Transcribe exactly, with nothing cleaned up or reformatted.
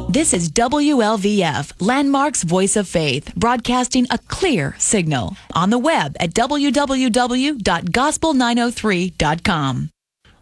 This is W L V F, Landmark's Voice of Faith, broadcasting a clear signal. On the web at w w w dot gospel nine oh three dot com.